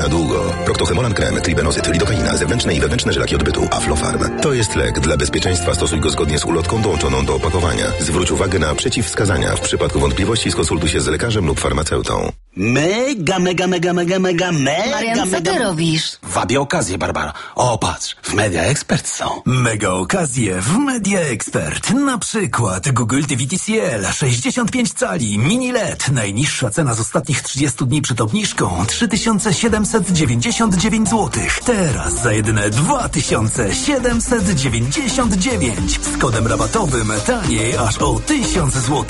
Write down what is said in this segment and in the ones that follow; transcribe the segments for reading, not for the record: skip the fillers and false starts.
Na długo. Proctohemolan krem, tribenozyt, lidokaina, zewnętrzne i wewnętrzne żelaki odbytu. Aflofarm. To jest lek. Dla bezpieczeństwa stosuj go zgodnie z ulotką dołączoną do opakowania. Zwróć uwagę na przeciwwskazania. W przypadku wątpliwości skonsultuj się z lekarzem lub farmaceutą. Mega. Marian, co ty robisz? Wabię okazję, Barbara. O, patrz, w Media Expert są. Mega okazje w Media Expert. Na przykład Google TV TCL 65 cali, mini LED. Najniższa cena z ostatnich 30 dni przed obniżką 3799 zł. Teraz za jedyne 2799. Z kodem rabatowym taniej aż o 1000 zł.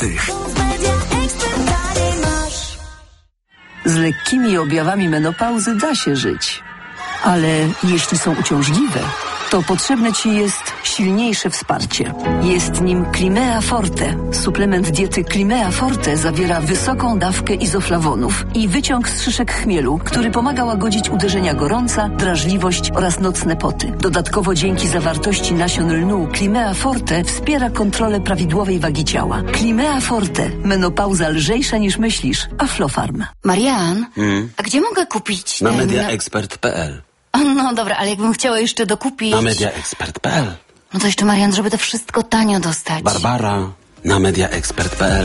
Z lekkimi objawami menopauzy da się żyć. Ale jeśli są uciążliwe, to potrzebne Ci jest silniejsze wsparcie. Jest nim Climea Forte. Suplement diety Climea Forte zawiera wysoką dawkę izoflawonów i wyciąg z szyszek chmielu, który pomaga łagodzić uderzenia gorąca, drażliwość oraz nocne poty. Dodatkowo dzięki zawartości nasion lnu Climea Forte wspiera kontrolę prawidłowej wagi ciała. Climea Forte. Menopauza lżejsza niż myślisz. Aflofarm. Marian, a gdzie mogę kupić Na mediaexpert.pl. No dobra, ale jakbym chciała jeszcze dokupić... Na mediaexpert.pl. No to jeszcze, Marian, żeby to wszystko tanio dostać. Barbara, na mediaexpert.pl.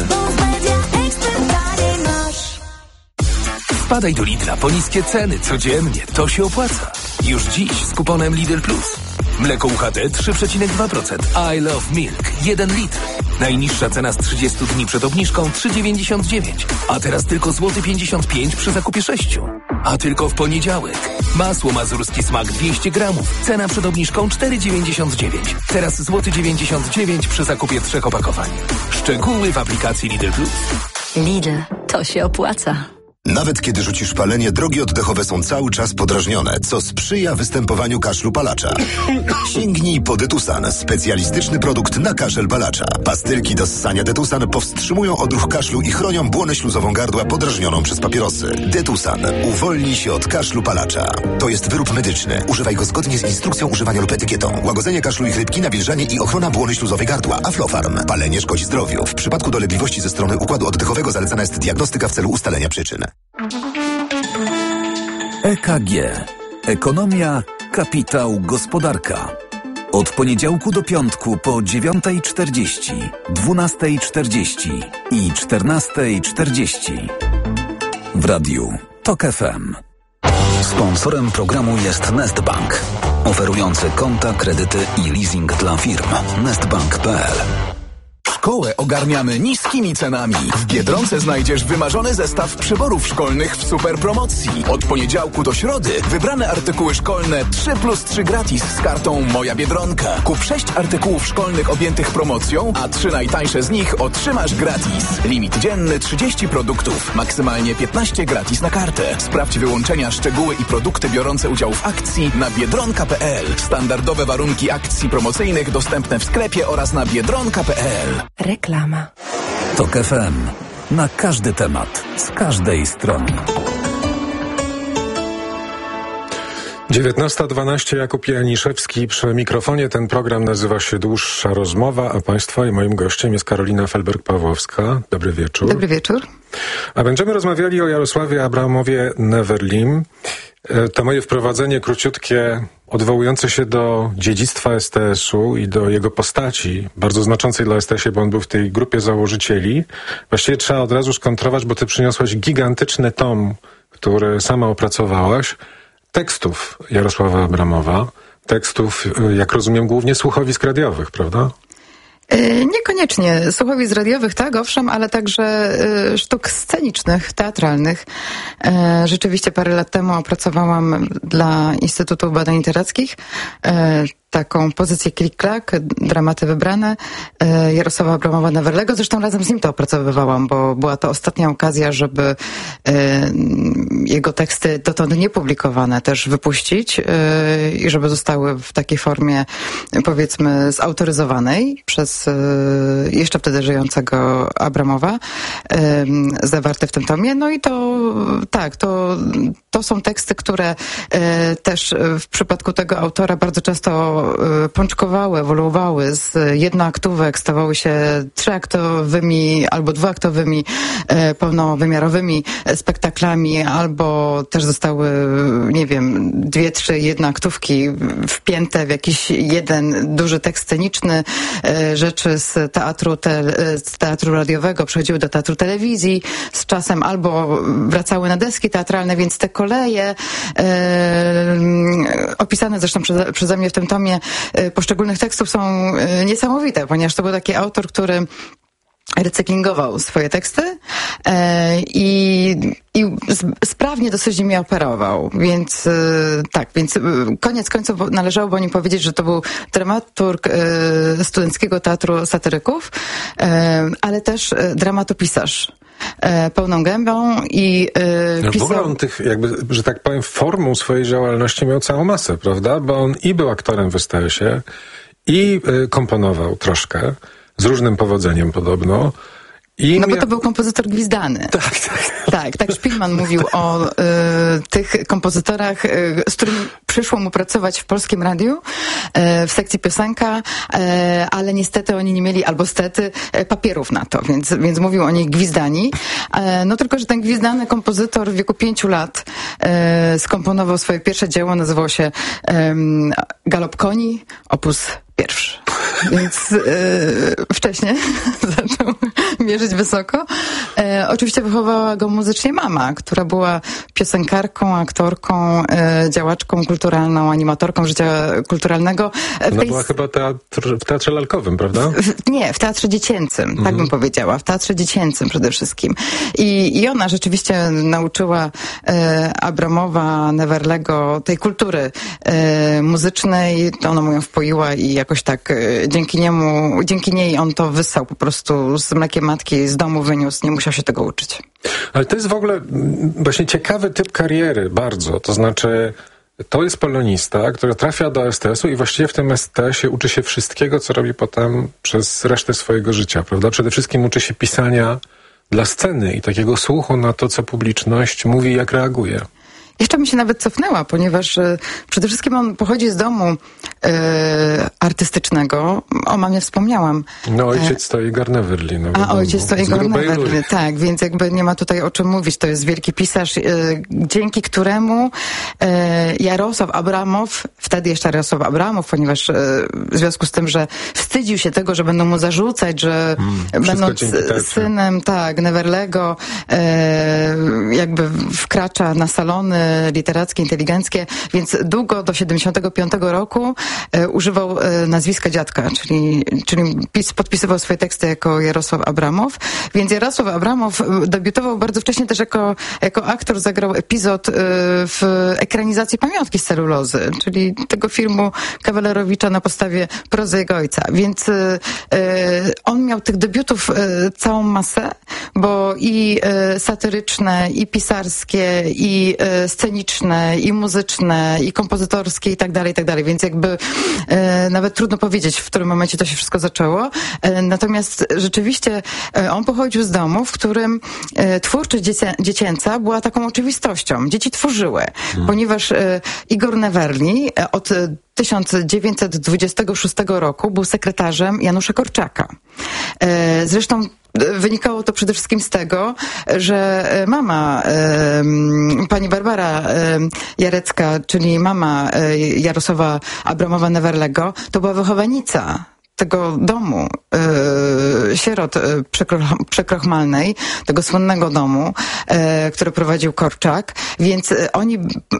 Wpadaj do Lidla po niskie ceny codziennie. To się opłaca. Już dziś z kuponem Lidl Plus. Mleko UHT 3,2%. I Love Milk 1 litr. Najniższa cena z 30 dni przed obniżką 3,99. A teraz tylko złoty 55 przy zakupie 6. A tylko w poniedziałek. Masło mazurski smak 200 gramów. Cena przed obniżką 4,99. Teraz złoty 99 przy zakupie 3 opakowań. Szczegóły w aplikacji Lidl Plus. Lidl. To się opłaca. Nawet kiedy rzucisz palenie, drogi oddechowe są cały czas podrażnione, co sprzyja występowaniu kaszlu palacza. Sięgnij po Detusan, specjalistyczny produkt na kaszel palacza. Pastylki do ssania Detusan powstrzymują odruch kaszlu i chronią błonę śluzową gardła podrażnioną przez papierosy. Detusan. Uwolnij się od kaszlu palacza. To jest wyrób medyczny. Używaj go zgodnie z instrukcją używania lub etykietą. Łagodzenie kaszlu i chrypki, nawilżanie i ochrona błony śluzowej gardła. Aflofarm. Palenie szkodzi zdrowiu. W przypadku dolegliwości ze strony układu oddechowego zalecana jest diagnostyka w celu ustalenia przyczyn. EKG. Ekonomia, kapitał, gospodarka. Od poniedziałku do piątku po 9:40, 12:40 i 14:40. W radiu TOK FM. Sponsorem programu jest Nestbank, oferujący konta, kredyty i leasing dla firm. Nestbank.pl. Szkołę ogarniamy niskimi cenami. W Biedronce znajdziesz wymarzony zestaw przyborów szkolnych w super promocji. Od poniedziałku do środy wybrane artykuły szkolne 3+3 gratis z kartą Moja Biedronka. Kup 6 artykułów szkolnych objętych promocją, a 3 najtańsze z nich otrzymasz gratis. Limit dzienny 30 produktów, maksymalnie 15 gratis na kartę. Sprawdź wyłączenia, szczegóły i produkty biorące udział w akcji na biedronka.pl. Standardowe warunki akcji promocyjnych dostępne w sklepie oraz na biedronka.pl. Reklama. TOK FM. Na każdy temat, z każdej strony. 19:12, Jakub Janiszewski przy mikrofonie. Ten program nazywa się Dłuższa Rozmowa, a Państwa i moim gościem jest Karolina Felberg-Pawłowska. Dobry wieczór. Dobry wieczór. A będziemy rozmawiali o Jarosławie Abramowie Neverlim. To moje wprowadzenie króciutkie, odwołujące się do dziedzictwa STS-u i do jego postaci, bardzo znaczącej dla STS-ie, bo on był w tej grupie założycieli. Właściwie trzeba od razu skontrować, bo ty przyniosłaś gigantyczny tom, który sama opracowałaś, tekstów Jarosława Abramowa, tekstów, jak rozumiem, głównie słuchowisk radiowych, prawda? Niekoniecznie. Słuchowisk radiowych, tak, owszem, ale także sztuk scenicznych, teatralnych. Rzeczywiście parę lat temu opracowałam dla Instytutu Badań Literackich taką pozycję klik-klak, dramaty wybrane Jarosława Abramowa Neverlego. Zresztą razem z nim to opracowywałam, bo była to ostatnia okazja, żeby jego teksty dotąd niepublikowane też wypuścić i żeby zostały w takiej formie, powiedzmy, zautoryzowanej przez jeszcze wtedy żyjącego Abramowa, zawarte w tym tomie. No i to tak, to są teksty, które też w przypadku tego autora bardzo często pączkowały, ewoluowały z jednoaktówek, stawały się 3-aktowymi albo 2-aktowymi, pełnowymiarowymi spektaklami, albo też zostały, nie wiem, 2-3 jednoaktówki wpięte w jakiś jeden duży tekst sceniczny. Rzeczy z teatru radiowego przechodziły do teatru telewizji z czasem, albo wracały na deski teatralne, więc te koleje opisane zresztą przeze mnie w tym tomie poszczególnych tekstów są niesamowite, ponieważ to był taki autor, który recyklingował swoje teksty i sprawnie dosyć nimi operował, więc więc koniec końców należałoby o nim powiedzieć, że to był dramaturg Studenckiego Teatru Satyryków, ale też dramatopisarz. Pełną gębą i W ogóle on tych, jakby, że tak powiem, formą swojej działalności miał całą masę, prawda? Bo on i był aktorem w STS-ie, i komponował troszkę, z różnym powodzeniem podobno. Bo to był kompozytor gwizdany. Tak, Szpilman mówił o tych kompozytorach, z którymi przyszło mu pracować w Polskim Radiu, w sekcji piosenka, ale niestety oni nie mieli, albo stety, papierów na to, więc mówił o nich gwizdani. No tylko, że ten gwizdany kompozytor w wieku 5 lat skomponował swoje pierwsze dzieło, nazywało się Galop koni, opus 1. Więc wcześniej zaczął mierzyć wysoko. Oczywiście wychowała go muzycznie mama, która była piosenkarką, aktorką, działaczką kulturalną, animatorką życia kulturalnego. Ona była chyba w teatrze lalkowym, prawda? Nie, w teatrze dziecięcym, tak bym powiedziała. W teatrze dziecięcym przede wszystkim. I ona rzeczywiście nauczyła Abramowa, Neverlego tej kultury muzycznej. Ona mu ją wpoiła i jakoś tak dzięki niej on to wyssał po prostu z mlekiem matki, z domu wyniósł, nie musiał się tego uczyć. Ale to jest w ogóle właśnie ciekawy typ kariery, bardzo. To znaczy, to jest polonista, który trafia do STS-u i właściwie w tym STS-ie uczy się wszystkiego, co robi potem przez resztę swojego życia, prawda? Przede wszystkim uczy się pisania dla sceny i takiego słuchu na to, co publiczność mówi i jak reaguje. Jeszcze mi się nawet cofnęła, ponieważ przede wszystkim on pochodzi z domu artystycznego. O mamie wspomniałam. No ojciec to Igor Neverly. Ojciec to Igor Neverly, tak, więc jakby nie ma tutaj o czym mówić. To jest wielki pisarz, dzięki któremu Jarosław Abramow, wtedy jeszcze Jarosław Abramow, ponieważ w związku z tym, że wstydził się tego, że będą mu zarzucać, że będąc synem Neverlego jakby wkracza na salony literackie, inteligenckie, więc długo do 75 roku używał nazwiska dziadka, czyli podpisywał swoje teksty jako Jarosław Abramow, więc Jarosław Abramow debiutował bardzo wcześnie też jako aktor, zagrał epizod w ekranizacji Pamiątki z celulozy, czyli tego filmu Kawalerowicza na podstawie prozy jego ojca, więc on miał tych debiutów całą masę, bo i satyryczne, i pisarskie, i sceniczne, i muzyczne, i kompozytorskie i tak dalej, więc jakby nawet trudno powiedzieć, w którym momencie to się wszystko zaczęło. Natomiast rzeczywiście on pochodził z domu, w którym twórczość dziecięca była taką oczywistością. Dzieci tworzyły, ponieważ Igor Neverly od 1926 roku był sekretarzem Janusza Korczaka. Zresztą wynikało to przede wszystkim z tego, że mama, pani Barbara Jarecka, czyli mama Jarosława Abramowa Neverlego, to była wychowanica tego domu sierot przekrochmalnej, tego słynnego domu, który prowadził Korczak, więc oni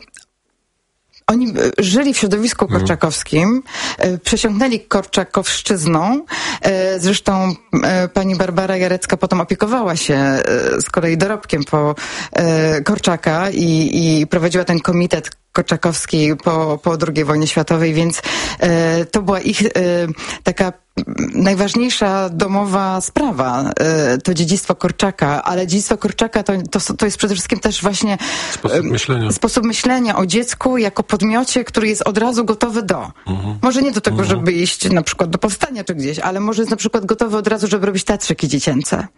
żyli w środowisku korczakowskim, przesiąknęli korczakowszczyzną. Zresztą pani Barbara Jarecka potem opiekowała się z kolei dorobkiem po Korczaka i prowadziła ten komitet korczakowski po II wojnie światowej, więc to była ich taka najważniejsza domowa sprawa, to dziedzictwo Korczaka, ale dziedzictwo Korczaka to jest przede wszystkim też właśnie sposób myślenia o dziecku jako podmiocie, który jest od razu gotowy do. Może nie do tego, żeby iść na przykład do powstania czy gdzieś, ale może jest na przykład gotowy od razu, żeby robić teatrzyki dziecięce.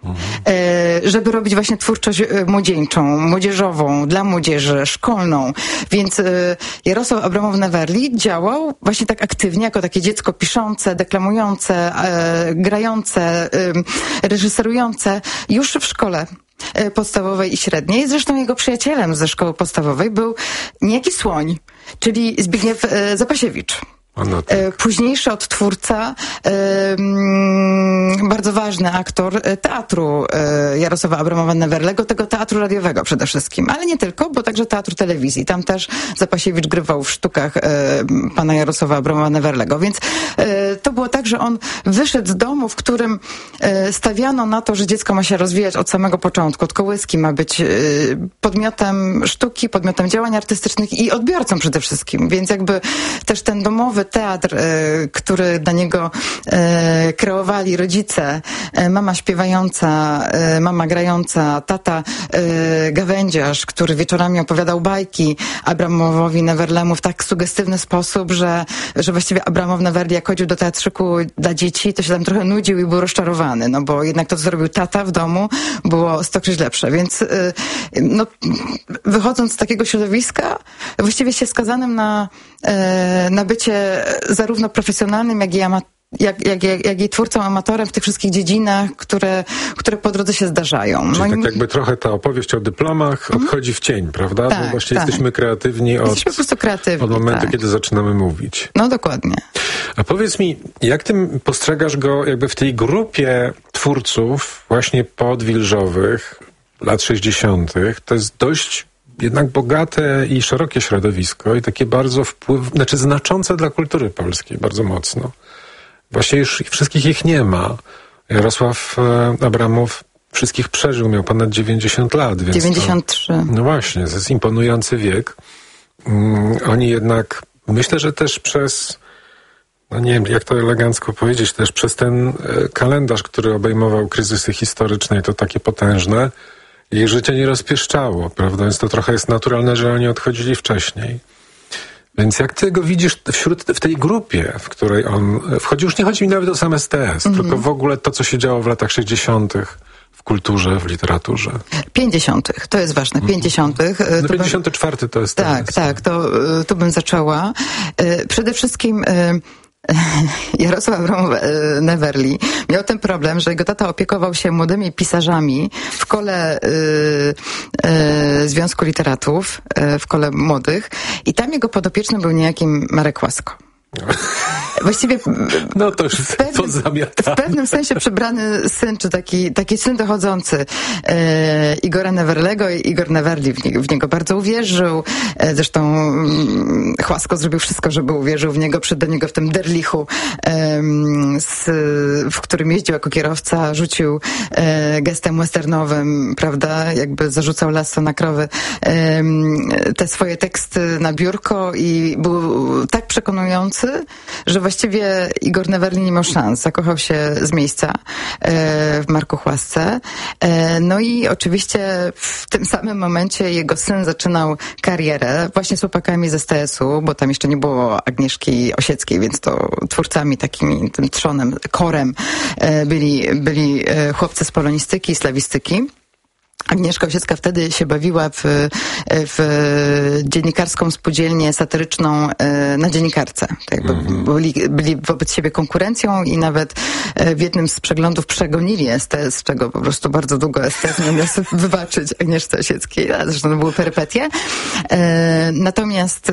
Żeby robić właśnie twórczość młodzieńczą, młodzieżową, dla młodzieży, szkolną. Więc Jarosław Abramow-Newerli działał właśnie tak aktywnie, jako takie dziecko piszące, deklamujące, grające, reżyserujące już w szkole podstawowej i średniej. Zresztą jego przyjacielem ze szkoły podstawowej był niejaki Słoń, czyli Zbigniew Zapasiewicz. Późniejszy odtwórca, bardzo ważny aktor teatru Jarosława Abramowa-Newerlego, tego teatru radiowego przede wszystkim, ale nie tylko, bo także teatru telewizji. Tam też Zapasiewicz grywał w sztukach pana Jarosława Abramowa-Newerlego, więc to było tak, że on wyszedł z domu, w którym stawiano na to, że dziecko ma się rozwijać od samego początku, od kołyski, ma być podmiotem sztuki, podmiotem działań artystycznych i odbiorcą przede wszystkim, więc jakby też ten domowy teatr, który dla niego kreowali rodzice, mama śpiewająca, mama grająca, tata gawędziarz, który wieczorami opowiadał bajki Abramowowi Newerlemu w tak sugestywny sposób, że właściwie Abramow-Newerli, jak chodził do teatrzyku dla dzieci, to się tam trochę nudził i był rozczarowany, no bo jednak to, co zrobił tata w domu, było stokroć lepsze, więc no, wychodząc z takiego środowiska, właściwie się skazanym na bycie zarówno profesjonalnym, jak i twórcą, amatorem w tych wszystkich dziedzinach, które po drodze się zdarzają. Czyli tak jakby trochę ta opowieść o dyplomach odchodzi w cień, prawda? Tak, bo właśnie jesteśmy kreatywni jesteśmy po prostu kreatywni, od momentu, tak, kiedy zaczynamy mówić. No dokładnie. A powiedz mi, jak ty postrzegasz go jakby w tej grupie twórców właśnie podwilżowych lat 60. To jest dość jednak bogate i szerokie środowisko i takie bardzo znaczące dla kultury polskiej, bardzo mocno. Właśnie już wszystkich ich nie ma. Jarosław Abramow wszystkich przeżył, miał ponad 90 lat. Więc 93. No właśnie, to jest imponujący wiek. Oni jednak, myślę, że też przez, no nie wiem, jak to elegancko powiedzieć, też przez ten kalendarz, który obejmował kryzysy historyczne i to takie potężne, ich życie nie rozpieszczało, prawda? Więc to trochę jest naturalne, że oni odchodzili wcześniej. Więc jak ty go widzisz w tej grupie, w której on wchodzi, już nie chodzi mi nawet o sam STS, tylko w ogóle to, co się działo w latach 60. w kulturze, w literaturze. 50. To jest ważne, 50. No 54 to jest STS. Tak, to bym zaczęła. Przede wszystkim Jarosław Abramow-Newerli miał ten problem, że jego tata opiekował się młodymi pisarzami w kole Związku Literatów, w kole młodych i tam jego podopiecznym był niejaki Marek Łasko. Właściwie no to już w pewnym sensie przybrany syn, czy taki syn dochodzący Igora Newerlego, i Igor Newerli w niego bardzo uwierzył. Zresztą Chłasko zrobił wszystko, żeby uwierzył w niego. Przyszedł do niego w tym Derlichu, w którym jeździł jako kierowca, rzucił gestem westernowym, prawda, jakby zarzucał lasso na krowy, te swoje teksty na biurko i był tak przekonujący, że właściwie Igor Newerli nie miał szans. Zakochał się z miejsca w Marku Chłasce. No i oczywiście w tym samym momencie jego syn zaczynał karierę właśnie z chłopakami z STS-u, bo tam jeszcze nie było Agnieszki Osieckiej, więc to twórcami takimi, tym trzonem, korem byli chłopcy z polonistyki i slawistyki. Agnieszka Osiecka wtedy się bawiła w dziennikarską spółdzielnię satyryczną na Dziennikarce. Tak jakby byli wobec siebie konkurencją i nawet w jednym z przeglądów przegonili STS, czego po prostu bardzo długo STS nie miał wybaczyć Agnieszce Osieckiej. Zresztą to były perypetie. Natomiast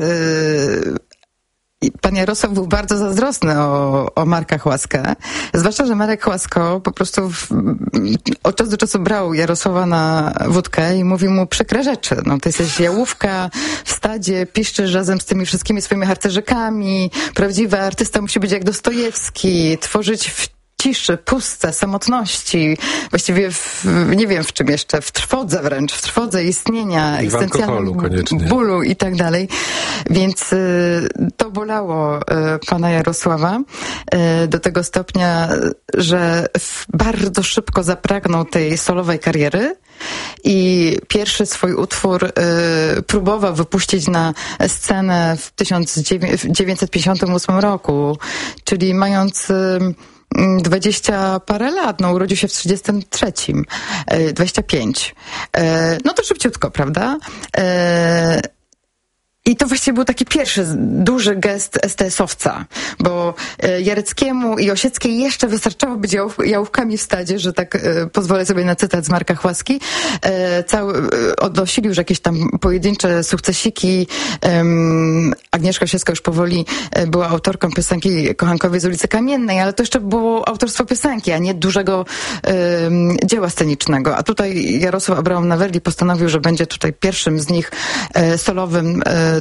pan Jarosław był bardzo zazdrosny o Marka Chłaskę, zwłaszcza, że Marek Chłasko po prostu od czasu do czasu brał Jarosława na wódkę i mówił mu przykre rzeczy. No, ty jesteś jałówka w stadzie, piszczysz razem z tymi wszystkimi swoimi harcerzykami, prawdziwy artysta musi być jak Dostojewski, tworzyć w ciszy, pustce, samotności, właściwie nie wiem w czym jeszcze, w trwodze wręcz, w trwodze istnienia, egzystencjalnym bólu i tak dalej. Więc to bolało pana Jarosława do tego stopnia, że bardzo szybko zapragnął tej solowej kariery i pierwszy swój utwór próbował wypuścić na scenę w 1958 roku, czyli mając 20 parę lat, no urodził się w 33, 25. No to szybciutko, prawda? I to właściwie był taki pierwszy duży gest STS-owca, bo Jareckiemu i Osieckiej jeszcze wystarczało być jałówkami w stadzie, że tak pozwolę sobie na cytat z Marka Chłaski. Odnosili już jakieś tam pojedyncze sukcesiki. Agnieszka Osiecka już powoli była autorką piosenki Kochankowie z ulicy Kamiennej, ale to jeszcze było autorstwo piosenki, a nie dużego dzieła scenicznego. A tutaj Jarosław Abraum-Neverly postanowił, że będzie tutaj pierwszym z nich solowym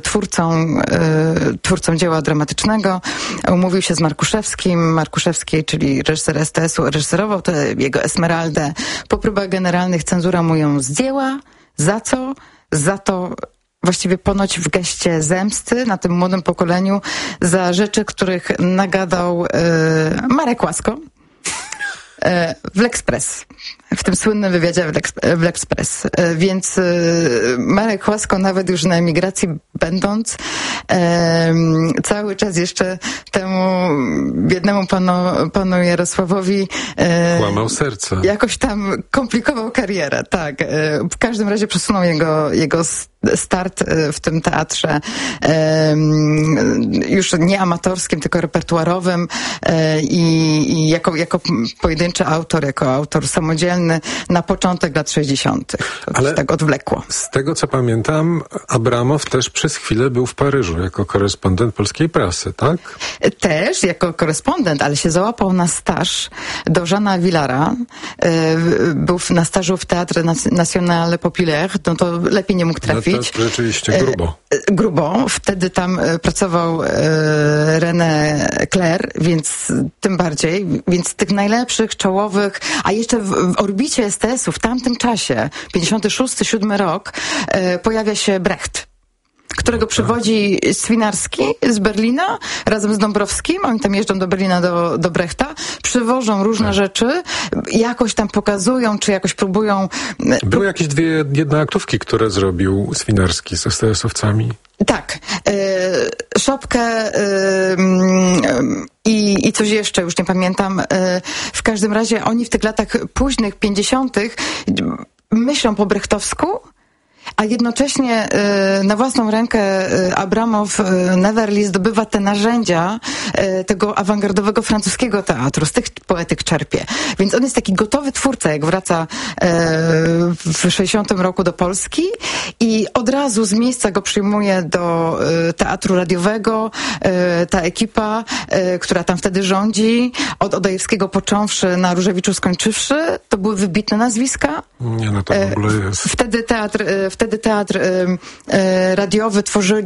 twórcą dzieła dramatycznego. Umówił się z Markuszewskim. Markuszewski, czyli reżyser STS-u, reżyserował tę jego Esmeraldę. Po próbach generalnych cenzura mu ją zdjęła. Za co? Za to właściwie ponoć w geście zemsty na tym młodym pokoleniu za rzeczy, których nagadał Marek Łasko w L'Express. W tym słynnym wywiadzie w L'Express. Więc Marek Łasko, nawet już na emigracji będąc, cały czas jeszcze temu biednemu panu Jarosławowi łamał serce. Jakoś tam komplikował karierę, tak. W każdym razie przesunął jego start w tym teatrze już nie amatorskim, tylko repertuarowym i jako pojedynczy autor, jako autor samodzielny na początek lat 60. Ale tak odwlekło. Z tego co pamiętam, Abramow też przez chwilę był w Paryżu jako korespondent polskiej prasy, tak? Też jako korespondent, ale się załapał na staż do Jeana Villara. Był na stażu w Teatr National Populaire, no to lepiej nie mógł trafić. No to rzeczywiście grubo. Grubo. Wtedy tam pracował René Clair, więc tym bardziej. Więc tych najlepszych, czołowych, a jeszcze w orbicie STS-u w tamtym czasie, 56-7 rok, pojawia się Brecht, którego przywodzi Swinarski z Berlina razem z Dąbrowskim. Oni tam jeżdżą do Berlina do Brechta, przywożą różne rzeczy, jakoś tam pokazują, czy jakoś próbują... Były jakieś dwie jednoaktówki, które zrobił Swinarski z STS-owcami. Tak. Szopkę i coś jeszcze, już nie pamiętam. W każdym razie oni w tych latach późnych, 50. myślą po brechtowsku, a jednocześnie na własną rękę Abramow-Neverly zdobywa te narzędzia tego awangardowego francuskiego teatru. Z tych poetyk czerpie. Więc on jest taki gotowy twórca, jak wraca w 60 roku do Polski i od razu z miejsca go przyjmuje do teatru radiowego. Ta ekipa, która tam wtedy rządzi, od Odajewskiego począwszy, na Różewiczu skończywszy, to były wybitne nazwiska. Nie, no to w ogóle jest. Wtedy teatr radiowy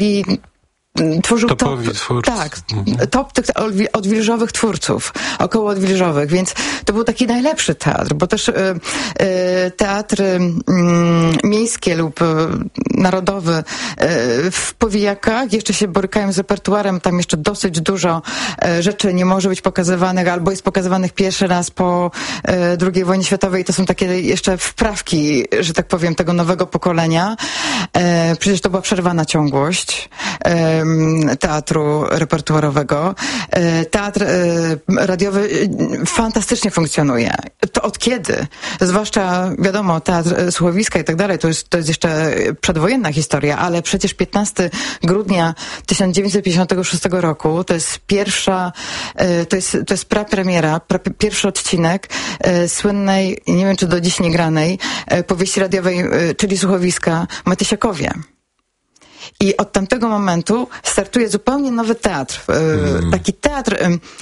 tworzył top tych odwilżowych twórców, około odwilżowych, więc to był taki najlepszy teatr, bo też teatry miejskie lub narodowy w Powijakach jeszcze się borykają z repertuarem, tam jeszcze dosyć dużo rzeczy nie może być pokazywanych, albo jest pokazywanych pierwszy raz po II wojnie światowej. To są takie jeszcze wprawki, że tak powiem, tego nowego pokolenia. Przecież to była przerwana ciągłość teatru repertuarowego. Teatr radiowy fantastycznie funkcjonuje. To od kiedy? Zwłaszcza, wiadomo, Teatr Słuchowiska i tak dalej, to jest jeszcze przedwojenna historia, ale przecież 15 grudnia 1956 roku to jest pierwsza, to jest prapremiera, pierwszy odcinek słynnej, nie wiem czy do dziś nie granej, powieści radiowej, czyli Słuchowiska, Matysiakowie. I od tamtego momentu startuje zupełnie nowy teatr. Taki teatr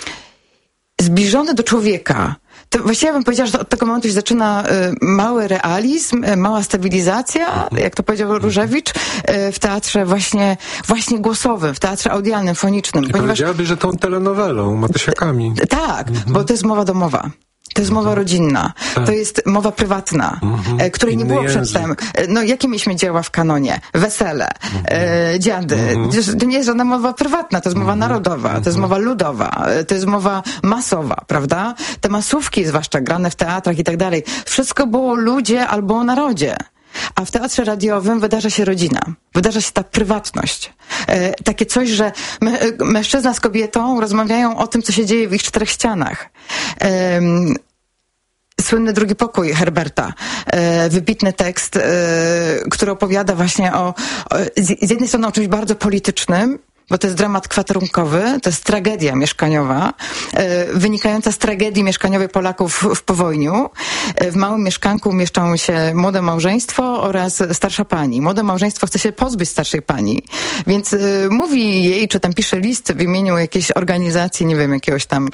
zbliżony do człowieka. To właściwie bym powiedziała, że od tego momentu się zaczyna mały realizm, mała stabilizacja, jak to powiedział Różewicz, w teatrze właśnie głosowym, w teatrze audialnym, fonicznym. I powiedziałaby, że tą telenowelą, Matysiakami. Tak, bo to jest mowa domowa. To jest mowa rodzinna, to jest mowa prywatna, której Inny nie było język. przedtem. No, jakie mieliśmy dzieła w kanonie? Wesele, dziady. To nie jest żadna mowa prywatna, to jest mowa narodowa, to jest mowa ludowa, to jest mowa masowa, prawda? Te masówki, zwłaszcza grane w teatrach i tak dalej, wszystko było o ludzie albo o narodzie. A w teatrze radiowym wydarza się rodzina, wydarza się ta prywatność. Takie coś, że mężczyzna z kobietą rozmawiają o tym, co się dzieje w ich czterech ścianach. Słynny Drugi pokój Herberta. Wybitny tekst, który opowiada właśnie z jednej strony o czymś bardzo politycznym, bo to jest dramat kwaterunkowy, to jest tragedia mieszkaniowa, wynikająca z tragedii mieszkaniowej Polaków w powojniu. W małym mieszkanku mieszczą się młode małżeństwo oraz starsza pani. Młode małżeństwo chce się pozbyć starszej pani, więc mówi jej, czy tam pisze list w imieniu jakiejś organizacji, nie wiem, jakiegoś tam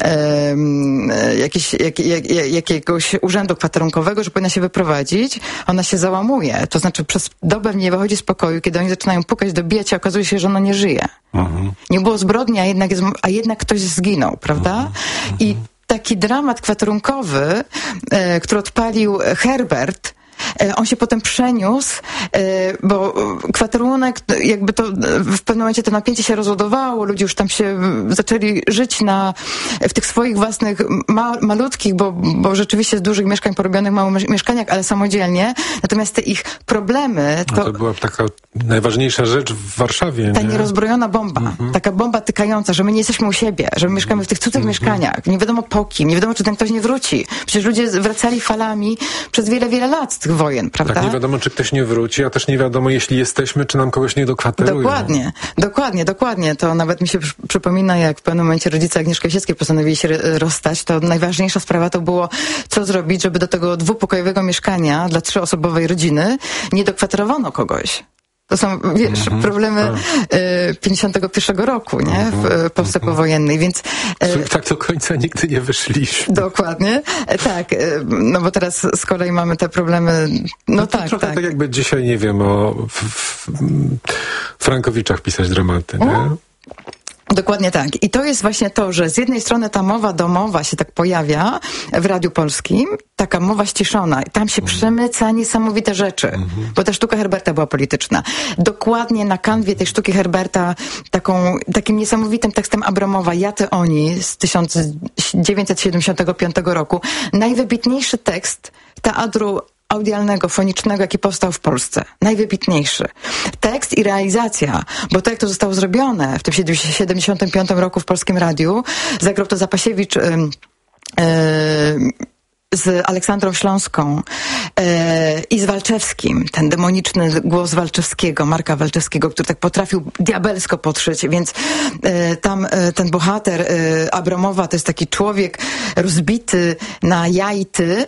jakiegoś urzędu kwaterunkowego, że powinna się wyprowadzić. Ona się załamuje, to znaczy przez dobę nie wychodzi z pokoju, kiedy oni zaczynają pukać, dobijać, a okazuje się, że ona nie żyje. Nie było zbrodni, a jednak ktoś zginął, prawda? I taki dramat kwaterunkowy, który odpalił Herbert, on się potem przeniósł, bo kwaterunek, jakby to w pewnym momencie to napięcie się rozładowało, ludzie już tam się zaczęli żyć w tych swoich własnych malutkich, bo rzeczywiście z dużych mieszkań porobionych małych mieszkaniach, ale samodzielnie. Natomiast te ich problemy... To była taka najważniejsza rzecz w Warszawie. Ta nierozbrojona bomba, taka bomba tykająca, że my nie jesteśmy u siebie, że my mieszkamy w tych cudzych mieszkaniach. Nie wiadomo po kim, nie wiadomo, czy ten ktoś nie wróci. Przecież ludzie wracali falami przez wiele, wiele lat z tych wojen, prawda? Tak, nie wiadomo, czy ktoś nie wróci, a też nie wiadomo, jeśli jesteśmy, czy nam kogoś nie dokwateruje. Dokładnie. To nawet mi się przypomina, jak w pewnym momencie rodzice Agnieszki Osieckiej postanowili się rozstać, to najważniejsza sprawa to było, co zrobić, żeby do tego dwupokojowego mieszkania dla 3-osobowej rodziny nie dokwaterowano kogoś. To są, problemy 51 roku, nie? W Polsce powojennej, więc... Tak do końca nigdy nie wyszliśmy. Dokładnie, tak. No bo teraz z kolei mamy te problemy... No tak, trochę tak jakby dzisiaj, nie wiem, o Frankowiczach pisać dramaty, nie? Dokładnie tak. I to jest właśnie to, że z jednej strony ta mowa domowa się tak pojawia w Radiu Polskim, taka mowa ściszona. I tam się przemyca niesamowite rzeczy, bo ta sztuka Herberta była polityczna. Dokładnie na kanwie tej sztuki Herberta takim niesamowitym tekstem Abramowa Ja, ty, oni z 1975 roku. Najwybitniejszy tekst teatru audialnego, fonicznego, jaki powstał w Polsce. Najwybitniejszy. Tekst i realizacja, bo to jak to zostało zrobione w tym 75 roku w Polskim Radiu, zagrał to Zapasiewicz z Aleksandrą Śląską i z Walczewskim, ten demoniczny głos Walczewskiego, Marka Walczewskiego, który tak potrafił diabelsko podszyć, więc tam ten bohater Abramowa to jest taki człowiek rozbity na ja i ty.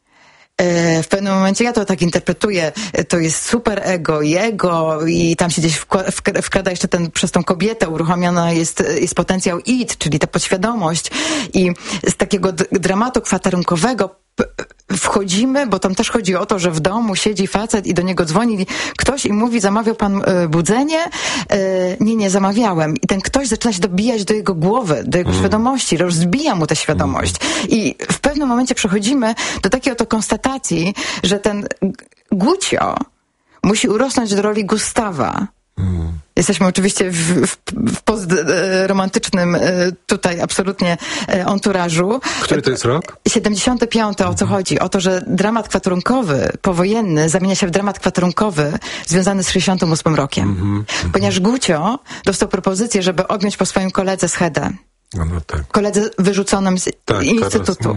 W pewnym momencie ja to tak interpretuję, to jest super ego, jego i tam się gdzieś wkrada jeszcze przez tą kobietę uruchomiona jest potencjał id, czyli ta podświadomość i z takiego dramatu kwaterunkowego wchodzimy, bo tam też chodzi o to, że w domu siedzi facet i do niego dzwoni ktoś i mówi, zamawiał pan budzenie? Nie zamawiałem. I ten ktoś zaczyna się dobijać do jego głowy, do jego świadomości, rozbija mu tę świadomość. I w pewnym momencie przechodzimy do takiej oto konstatacji, że ten Gucio musi urosnąć do roli Gustawa. Jesteśmy oczywiście w postromantycznym tutaj absolutnie anturażu. Który to jest rok? 75. O co chodzi? O to, że dramat kwaterunkowy powojenny zamienia się w dramat kwaterunkowy związany z 68 rokiem. Ponieważ Gucio dostał propozycję, żeby objąć po swoim koledze Schedę. No tak. Koledze wyrzuconym z instytutu.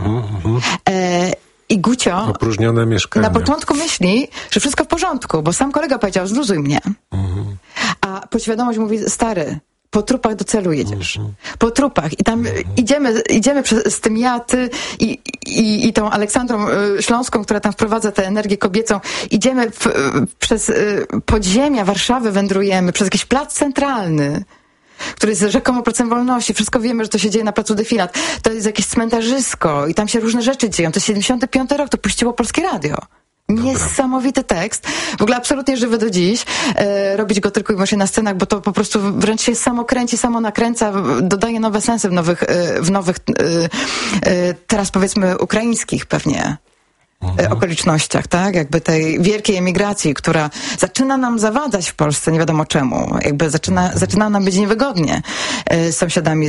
I Gucio opróżnione mieszkanie. Na początku myśli, że wszystko w porządku, bo sam kolega powiedział, zluzuj mnie. A podświadomość mówi, stary, po trupach do celu jedziesz. Po trupach. I tam idziemy z tym ja, ty i tą Aleksandrą Śląską, która tam wprowadza tę energię kobiecą. Idziemy przez podziemia Warszawy, wędrujemy, przez jakiś plac centralny, który jest rzekomo placem wolności. Wszystko wiemy, że to się dzieje na placu Defilat. To jest jakieś cmentarzysko i tam się różne rzeczy dzieją. To jest 75 rok, to puściło Polskie Radio. Niesamowity tekst. W ogóle absolutnie żywy do dziś. Robić go tylko i wyłącznie na scenach, bo to po prostu wręcz się samo kręci, samo nakręca, dodaje nowe sensy w nowych teraz powiedzmy ukraińskich pewnie okolicznościach, tak? Jakby tej wielkiej emigracji, która zaczyna nam zawadzać w Polsce, nie wiadomo czemu. Jakby zaczyna nam być niewygodnie z sąsiadami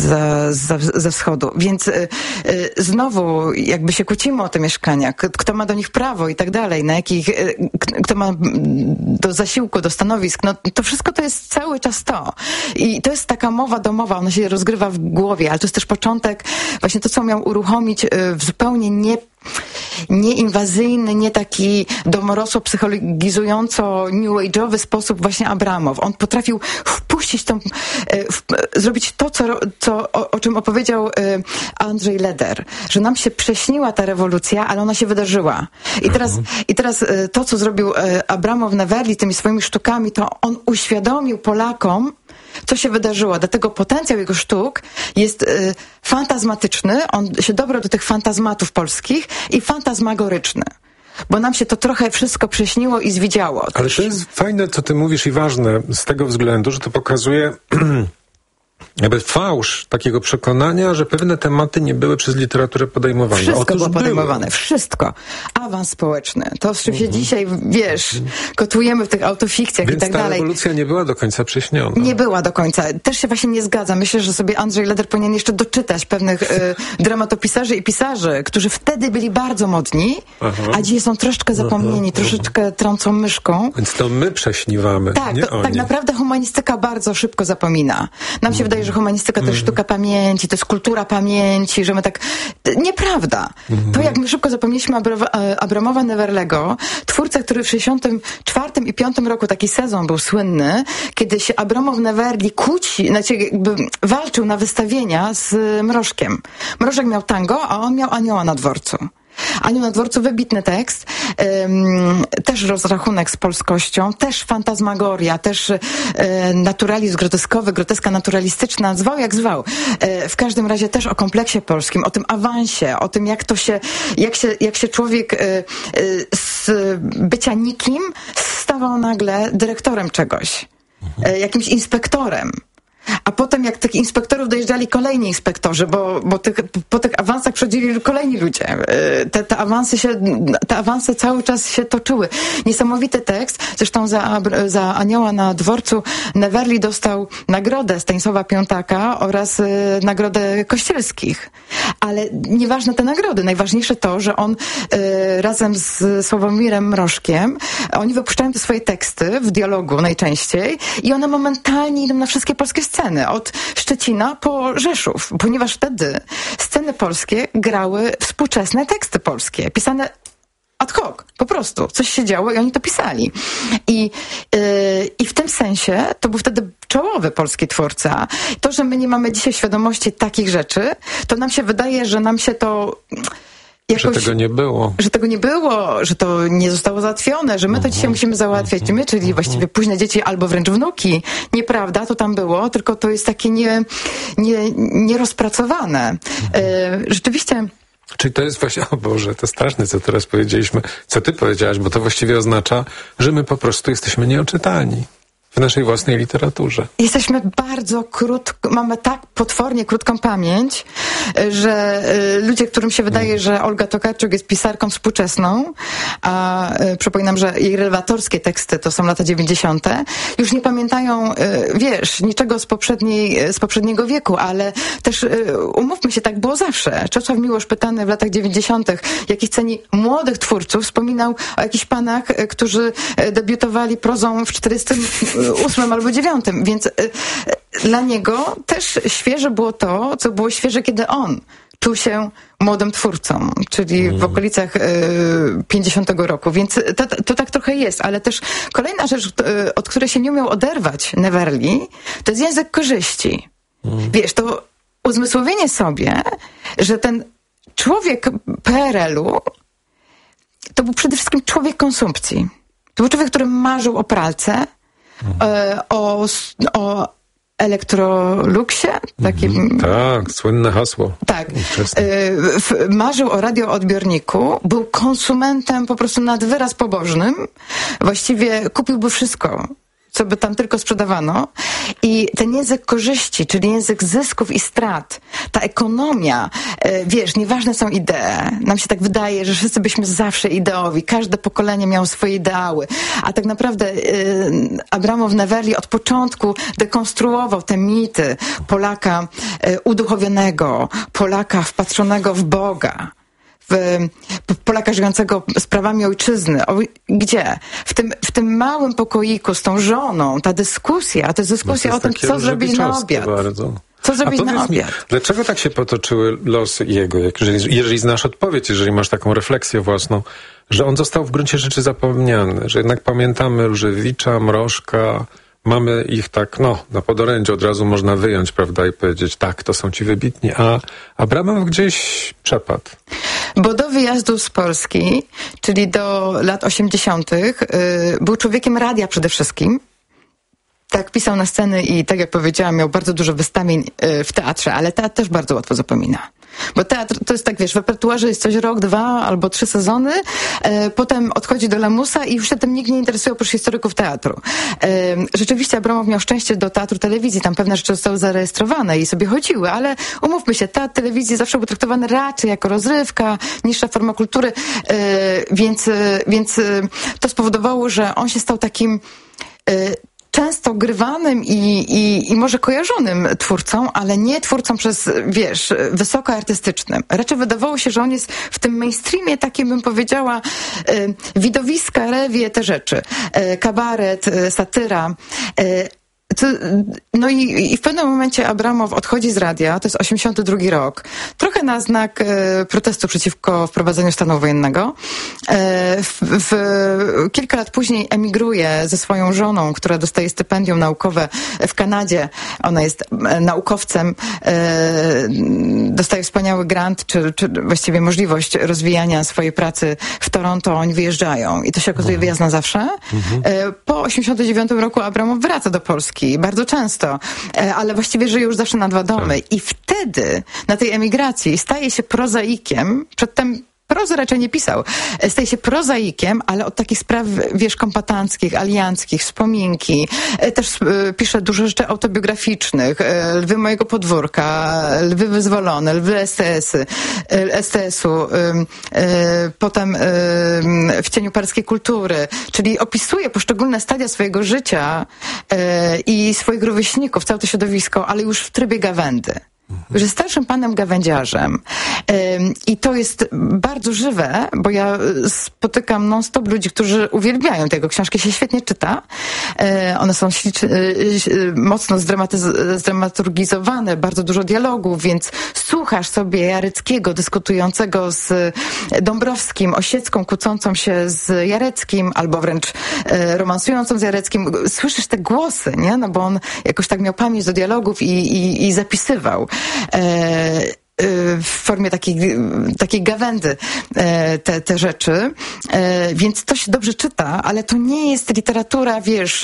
ze wschodu. Więc znowu jakby się kłócimy o te mieszkania. Kto ma do nich prawo i tak dalej. Na jakich, kto ma do zasiłku, do stanowisk. No to wszystko to jest cały czas to. I to jest taka mowa domowa. Ona się rozgrywa w głowie, ale to jest też początek właśnie to, co miał uruchomić w zupełnie nieinwazyjny, nie taki domorosło psychologizująco new age'owy sposób właśnie Abramow. On potrafił wpuścić zrobić to, o czym opowiedział Andrzej Leder, że nam się prześniła ta rewolucja, ale ona się wydarzyła. I teraz to, co zrobił Abramow na Neverly tymi swoimi sztukami, to on uświadomił Polakom, co się wydarzyło. Dlatego potencjał jego sztuk jest fantazmatyczny, on się dobrał do tych fantazmatów polskich i fantazmagoryczny. Bo nam się to trochę wszystko prześniło i zwidziało. Ale to jest fajne, co ty mówisz i ważne z tego względu, że to pokazuje jakby fałsz takiego przekonania, że pewne tematy nie były przez literaturę podejmowane. Wszystko było podejmowane. Wszystko. Awans społeczny. To, z czym się dzisiaj, kotujemy w tych autofikcjach więc i tak dalej. Więc ta rewolucja nie była do końca prześniona. Nie była do końca. Też się właśnie nie zgadzam. Myślę, że sobie Andrzej Leder powinien jeszcze doczytać pewnych dramatopisarzy i pisarzy, którzy wtedy byli bardzo modni, a dzisiaj są troszeczkę zapomnieni, troszeczkę trącą myszką. Więc to my prześniewamy, tak, nie oni. Tak naprawdę humanistyka bardzo szybko zapomina. Nam się wydaje, że humanistyka to jest sztuka pamięci, to jest kultura pamięci, że my tak... Nieprawda. To jak my szybko zapomnieliśmy Abramowa Neverlego, twórca, który w 64 i 5 roku taki sezon był słynny, kiedy się Abramow Neverly walczył na wystawienia z Mrożkiem. Mrożek miał tango, a on miał Anioła na dworcu. Anioł na dworcu, wybitny tekst, też rozrachunek z polskością, też fantazmagoria, też naturalizm groteskowy, groteska naturalistyczna, zwał jak zwał. W każdym razie też o kompleksie polskim, o tym awansie, o tym jak się człowiek z bycia nikim stawał nagle dyrektorem czegoś, jakimś inspektorem. A potem jak tych inspektorów dojeżdżali kolejni inspektorzy, bo po tych awansach przychodzili kolejni ludzie. Te awanse cały czas się toczyły. Niesamowity tekst. Zresztą za Anioła na dworcu Neverly dostał nagrodę Stanisława Piątaka oraz nagrodę Kościelskich. Ale nieważne te nagrody. Najważniejsze to, że on razem z Sławomirem Mrożkiem, oni wypuszczają te swoje teksty w dialogu najczęściej i one momentalnie idą na wszystkie polskie sceny, od Szczecina po Rzeszów, ponieważ wtedy sceny polskie grały współczesne teksty polskie, pisane ad hoc, po prostu. Coś się działo i oni to pisali. I w tym sensie to był wtedy czołowy polski twórca. To, że my nie mamy dzisiaj świadomości takich rzeczy, to nam się wydaje, że nam się to... Że tego nie było. Że tego nie było, że to nie zostało załatwione, że my to dzisiaj musimy załatwiać. My, czyli właściwie późne dzieci albo wręcz wnuki. Nieprawda, to tam było, tylko to jest takie nierozpracowane. Rzeczywiście... Czyli to jest właśnie, o Boże, to straszne, co teraz powiedzieliśmy, co ty powiedziałaś, bo to właściwie oznacza, że my po prostu jesteśmy nieoczytani w naszej własnej literaturze. Jesteśmy bardzo mamy tak potwornie krótką pamięć, że ludzie, którym się wydaje, że Olga Tokarczuk jest pisarką współczesną, a przypominam, że jej relatorskie teksty to są lata 90., już nie pamiętają, niczego z poprzedniego wieku, ale też umówmy się, tak było zawsze. Czesław Miłosz, pytany w latach 90., jakich ceni młodych twórców, wspominał o jakichś panach, którzy debiutowali prozą w 48 albo 9, więc dla niego też świeże było to, co było świeże, kiedy on czuł się młodym twórcą, czyli w okolicach 50 roku, więc to tak trochę jest, ale też kolejna rzecz, od której się nie umiał oderwać Neverly, to jest język korzyści. To uzmysłowienie sobie, że ten człowiek PRL-u to był przede wszystkim człowiek konsumpcji. To był człowiek, który marzył o pralce, o Electroluxie. Tak, słynne hasło. Tak. Marzył o radioodbiorniku, był konsumentem po prostu nad wyraz pobożnym. Właściwie kupiłby wszystko, co by tam tylko sprzedawano. I ten język korzyści, czyli język zysków i strat, ta ekonomia, nieważne są idee. Nam się tak wydaje, że wszyscy byśmy zawsze ideowi. Każde pokolenie miało swoje ideały. A tak naprawdę Abramow Neverly od początku dekonstruował te mity Polaka uduchowionego, Polaka wpatrzonego w Boga. Polaka żyjącego sprawami ojczyzny. Gdzie? W tym małym pokoiku z tą żoną, ta dyskusja, to jest dyskusja o tym, co zrobili na obiad. Bardzo. Co zrobić na obiad? Dlaczego tak się potoczyły losy jego, jeżeli znasz odpowiedź, jeżeli masz taką refleksję własną, że on został w gruncie rzeczy zapomniany, że jednak pamiętamy Różewicza, Mrożka, mamy ich tak, na podorędziu od razu można wyjąć, prawda, i powiedzieć, tak, to są ci wybitni, a Abramow gdzieś przepadł. Bo do wyjazdu z Polski, czyli do lat 80., był człowiekiem radia przede wszystkim. Tak, pisał na sceny i tak jak powiedziałam, miał bardzo dużo wystawień w teatrze, ale teatr też bardzo łatwo zapomina. Bo teatr to jest tak, wiesz, w repertuarze jest coś rok, 2 albo 3 sezony, potem odchodzi do lamusa i już się tym nikt nie interesuje oprócz historyków teatru. Rzeczywiście Abramow miał szczęście do teatru telewizji, tam pewne rzeczy zostały zarejestrowane i sobie chodziły, ale umówmy się, teatr telewizji zawsze był traktowany raczej jako rozrywka, niższa forma kultury, więc to spowodowało, że on się stał takim często grywanym i może kojarzonym twórcą, ale nie twórcą wysoko artystycznym. Raczej wydawało się, że on jest w tym mainstreamie takim, bym powiedziała, widowiska, rewie, te rzeczy. Kabaret, satyra. No i w pewnym momencie Abramow odchodzi z radia, to jest 82 rok, trochę na znak protestu przeciwko wprowadzeniu stanu wojennego. Kilka lat później emigruje ze swoją żoną, która dostaje stypendium naukowe w Kanadzie. Ona jest naukowcem, dostaje wspaniały grant, czy właściwie możliwość rozwijania swojej pracy w Toronto. Oni wyjeżdżają i to się okazuje wyjazd na zawsze. Po 89 roku Abramow wraca do Polski bardzo często, ale właściwie żyje już zawsze na 2 domy. I wtedy na tej emigracji staje się prozaikiem, przedtem prozy raczej nie pisał. Staje się prozaikiem, ale od takich spraw, kombatanckich, alianckich, wspominki. Też pisze dużo rzeczy autobiograficznych. Lwy mojego podwórka, Lwy wyzwolone, Lwy STS-u. Potem W cieniu parskiej kultury. Czyli opisuje poszczególne stadia swojego życia i swoich rówieśników, całe to środowisko, ale już w trybie gawędy. Że starszym panem gawędziarzem. I to jest bardzo żywe, bo ja spotykam non-stop ludzi, którzy uwielbiają tego. Książki się świetnie czyta. One są mocno zdramaturgizowane, bardzo dużo dialogów, więc słuchasz sobie Jareckiego dyskutującego z Dąbrowskim, Osiecką kłócącą się z Jareckim, albo wręcz romansującą z Jareckim. Słyszysz te głosy, nie? No bo on jakoś tak miał pamięć do dialogów i zapisywał w formie takiej gawędy te rzeczy, więc to się dobrze czyta, ale to nie jest literatura,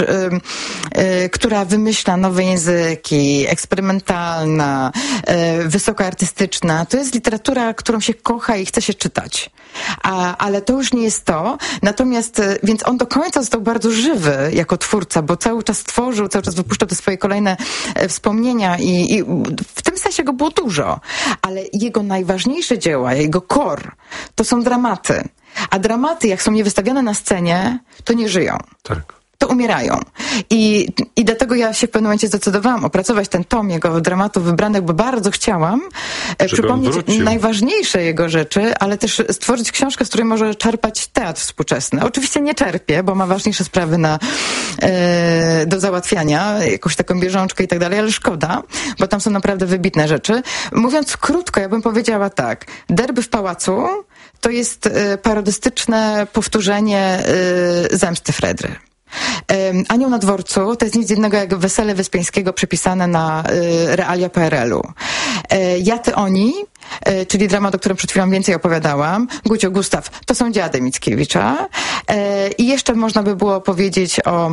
która wymyśla nowe języki, eksperymentalna, wysokoartystyczna. To jest literatura, którą się kocha i chce się czytać. Ale to już nie jest to. Natomiast, więc on do końca został bardzo żywy jako twórca, bo cały czas tworzył, cały czas wypuszczał te swoje kolejne wspomnienia i w tym sensie go było dużo. Ale jego najważniejsze dzieła, jego core, to są dramaty. A dramaty, jak są niewystawiane na scenie, to nie żyją. Tak. To umierają. I dlatego ja się w pewnym momencie zdecydowałam opracować ten tom jego dramatów wybranych, bo bardzo chciałam przypomnieć najważniejsze jego rzeczy, ale też stworzyć książkę, z której może czerpać teatr współczesny. Oczywiście nie czerpie, bo ma ważniejsze sprawy do załatwiania, jakąś taką bieżączkę i tak dalej, ale szkoda, bo tam są naprawdę wybitne rzeczy. Mówiąc krótko, ja bym powiedziała tak. Derby w pałacu to jest parodystyczne powtórzenie Zemsty Fredry. Anioł na dworcu to jest nic innego jak Wesele Wyspiańskiego przepisane na realia PRL-u. Ja, ty, oni, czyli dramat, o którym przed chwilą więcej opowiadałam, Gucio, Gustaw, to są dziady Mickiewicza. I jeszcze można by było powiedzieć o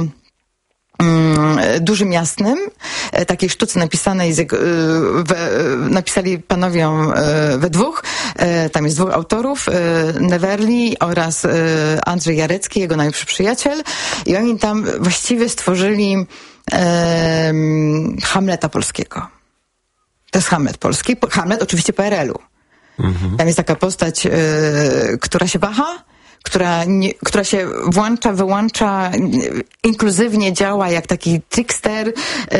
Dużym Jasnym, takiej sztuce napisanej napisali panowie ją we dwóch. Tam jest 2 autorów, Neverli oraz Andrzej Jarecki, jego najlepszy przyjaciel. I oni tam właściwie stworzyli Hamleta polskiego. To jest Hamlet polski. Hamlet oczywiście PRL-u. Tam jest taka postać, która się waha, która się włącza, wyłącza, inkluzywnie działa jak taki trickster,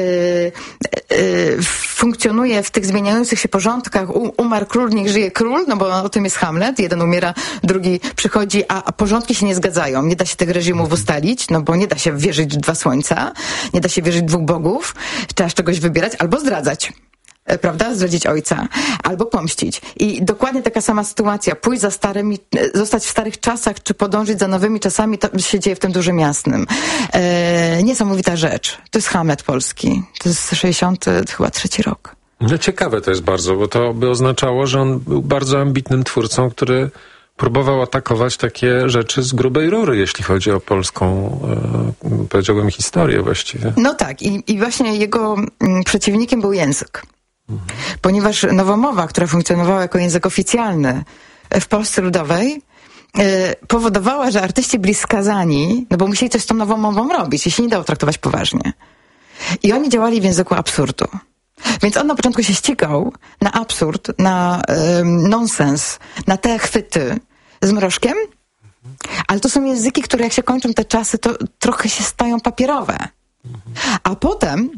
funkcjonuje w tych zmieniających się porządkach. Umarł król, niech żyje król, no bo o tym jest Hamlet. Jeden umiera, drugi przychodzi, a porządki się nie zgadzają. Nie da się tych reżimów ustalić, no bo nie da się wierzyć w 2 słońca, nie da się wierzyć w 2 bogów. Trzeba z czegoś wybierać albo zdradzać. prawda, zdradzić ojca, albo pomścić. I dokładnie taka sama sytuacja, pójść za starymi, zostać w starych czasach, czy podążyć za nowymi czasami, to się dzieje w tym dużym jasnym. Niesamowita rzecz. To jest Hamlet polski. To jest 63 rok. No ciekawe to jest bardzo, bo to by oznaczało, że on był bardzo ambitnym twórcą, który próbował atakować takie rzeczy z grubej rury, jeśli chodzi o polską, powiedziałbym, historię właściwie. No tak, i właśnie jego przeciwnikiem był język. Ponieważ nowomowa, która funkcjonowała jako język oficjalny w Polsce Ludowej, powodowała, że artyści byli skazani, no bo musieli coś z tą nowomową robić i się nie dało traktować poważnie. I oni działali w języku absurdu. Więc on na początku się ścigał na absurd, na nonsens, na te chwyty z mrożkiem, ale to są języki, które jak się kończą te czasy, to trochę się stają papierowe. A potem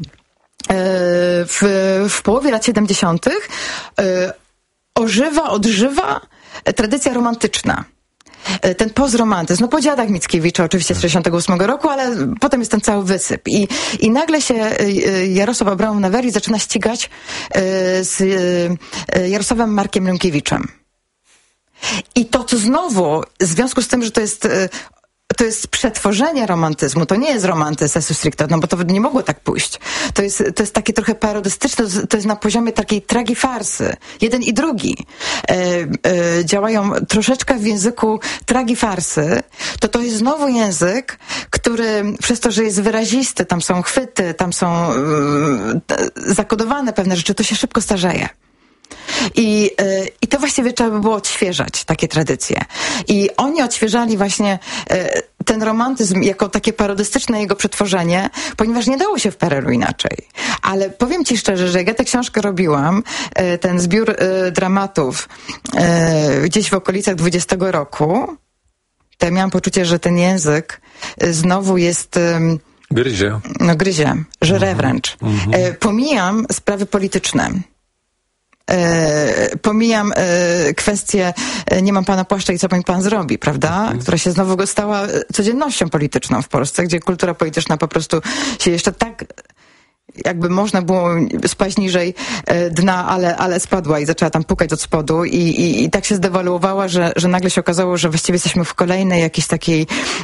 w połowie lat 70. odżywa tradycja romantyczna. Ten pozromantyzm, no po dziadach Mickiewicza oczywiście z 68 roku, ale potem jest ten cały wysyp. I nagle się Jarosław Abramow-Newerli zaczyna ścigać z Jarosławem Markiem Rymkiewiczem. I to znowu, w związku z tym, że to jest przetworzenie romantyzmu, to nie jest romantyzm sensu stricto, no bo to nie mogło tak pójść. To jest takie trochę parodystyczne, to jest na poziomie takiej tragifarsy. Jeden i drugi działają troszeczkę w języku tragifarsy. To jest znowu język, który przez to, że jest wyrazisty, tam są chwyty, tam są zakodowane pewne rzeczy, to się szybko starzeje. I to właściwie trzeba by było odświeżać takie tradycje. I oni odświeżali właśnie ten romantyzm jako takie parodystyczne jego przetworzenie, ponieważ nie dało się w PRL-u inaczej. Ale powiem ci szczerze, że jak ja tę książkę robiłam, ten zbiór dramatów gdzieś w okolicach 20 roku, to ja miałam poczucie, że ten język znowu jest... Gryzie. No gryzie, żre wręcz. Pomijam sprawy polityczne. Pomijam kwestię nie mam pana płaszcza i co pan zrobi, prawda? Która się znowu stała codziennością polityczną w Polsce, gdzie kultura polityczna po prostu się jeszcze tak, jakby można było spaść niżej dna, ale spadła i zaczęła tam pukać od spodu i tak się zdewaluowała, że nagle się okazało, że właściwie jesteśmy w kolejnej jakiejś takiej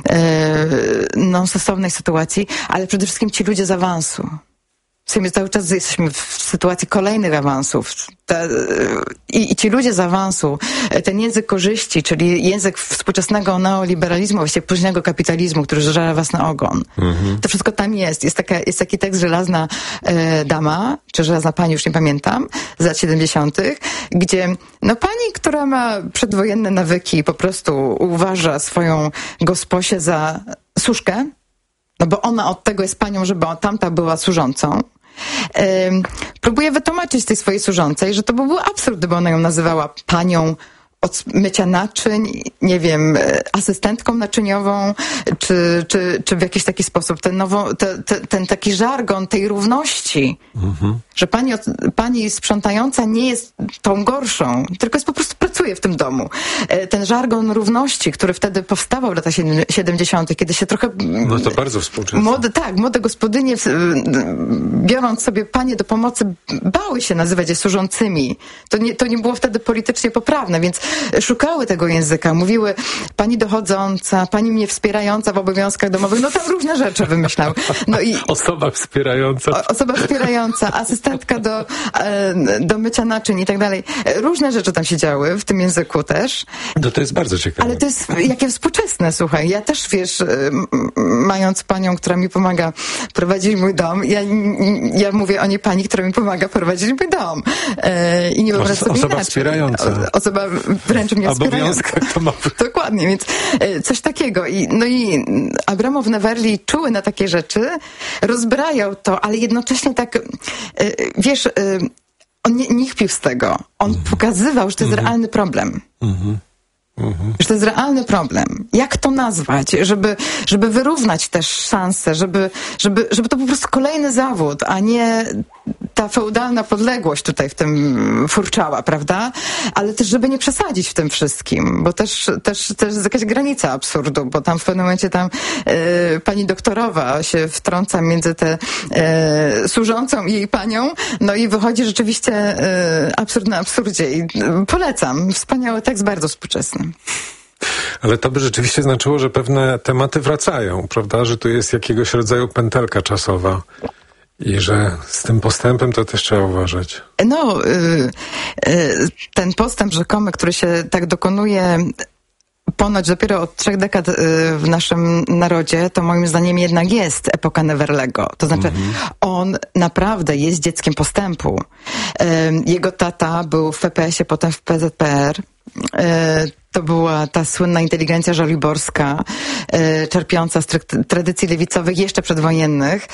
nonsensownej sytuacji, ale przede wszystkim ci ludzie z awansu. Cały czas jesteśmy w sytuacji kolejnych awansów. I ci ludzie z awansu, ten język korzyści, czyli język współczesnego neoliberalizmu, właściwie późnego kapitalizmu, który żera was na ogon. To wszystko tam jest. Jest taki tekst Żelazna dama, czy Żelazna pani, już nie pamiętam, z lat 70., gdzie no pani, która ma przedwojenne nawyki, po prostu uważa swoją gosposię za służkę, no bo ona od tego jest panią, żeby tamta była służącą. Próbuje wytłumaczyć tej swojej służącej, że to by był absurd, gdyby ona ją nazywała panią od mycia naczyń, nie wiem, asystentką naczyniową, czy w jakiś taki sposób. Ten taki żargon tej równości, że pani sprzątająca nie jest tą gorszą, tylko jest po prostu pracuje w tym domu. Ten żargon równości, który wtedy powstawał w latach 70., kiedy się trochę... No to bardzo współczesne. Młode gospodynie, biorąc sobie panie do pomocy, bały się nazywać je służącymi. To nie było wtedy politycznie poprawne, więc szukały tego języka. Mówiły pani dochodząca, pani mnie wspierająca w obowiązkach domowych. No tam różne rzeczy wymyślał. No i Osoba wspierająca, asystentka do mycia naczyń i tak dalej. Różne rzeczy tam się działy w tym języku też. No to jest bardzo ciekawe. Ale to jest jakie współczesne, słuchaj. Ja też, wiesz, mając panią, która mi pomaga prowadzić mój dom, ja mówię o niej pani, która mi pomaga prowadzić mój dom. I nie wyobrażam sobie Osoba inaczej. wspierająca. Osoba wręcz mnie wspierająca. To ma... Dokładnie, więc coś takiego. I Abramow-Newerli czuły na takie rzeczy, rozbrajał to, ale jednocześnie tak, wiesz, on nie kpił z tego. On pokazywał, że to jest realny problem. Że to jest realny problem. Jak to nazwać? Żeby wyrównać też szanse, żeby to po prostu kolejny zawód, a nie ta feudalna podległość tutaj w tym furczała, prawda? Ale też, żeby nie przesadzić w tym wszystkim, bo też jest jakaś granica absurdu, bo tam w pewnym momencie pani doktorowa się wtrąca między tę służącą i jej panią, no i wychodzi rzeczywiście absurd na absurdzie i polecam. Wspaniały tekst, bardzo współczesny. Ale to by rzeczywiście znaczyło, że pewne tematy wracają, prawda? Że tu jest jakiegoś rodzaju pętelka czasowa i że z tym postępem to też trzeba uważać. No, ten postęp rzekomy, który się tak dokonuje ponoć dopiero od 3 dekad w naszym narodzie, to moim zdaniem jednak jest epoka Neverlego. To znaczy, on naprawdę jest dzieckiem postępu. Jego tata był w PPS-ie, potem w PZPR. To była ta słynna inteligencja żoliborska, czerpiąca z tradycji lewicowych jeszcze przedwojennych.